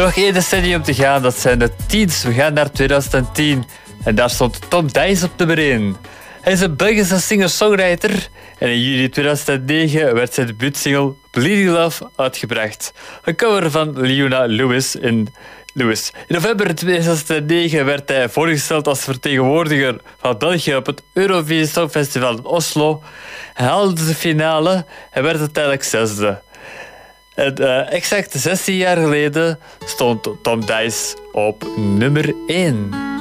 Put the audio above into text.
nog 1 decennium te gaan. Dat zijn de 10's. We gaan naar 2010. En daar stond Tom Dice op nummer 1. Hij is een Belgische singer-songwriter. En in juli 2009 werd zijn debuutsingle Bleeding Love uitgebracht. Een cover van Leona Lewis. In november 2009 werd hij voorgesteld als vertegenwoordiger van België op het Eurovisie Songfestival in Oslo. Hij haalde de finale en werd uiteindelijk 6e. En exact 16 jaar geleden stond Tom Dice op nummer 1.